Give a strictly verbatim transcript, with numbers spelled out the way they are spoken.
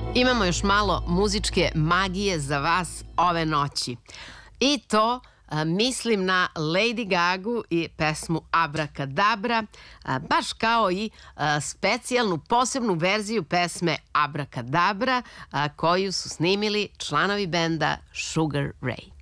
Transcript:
Imamo još malo muzičke magije za vas ove noći. I to a, mislim na Lady Gagu i pesmu Abrakadabra, a, baš kao i a, specijalnu posebnu verziju pesme Abrakadabra a, koju su snimili članovi benda Sugar Ray.